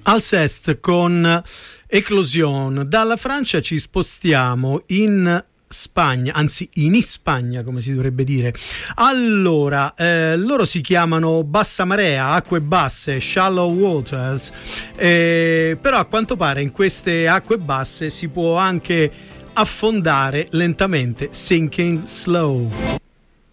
Alceste con Eclosion. Dalla Francia ci spostiamo in Spagna, anzi in Ispagna come si dovrebbe dire. Allora, loro si chiamano Bassa Marea, acque basse, Shallow Waters, però a quanto pare in queste acque basse si può anche affondare lentamente, sinking slow.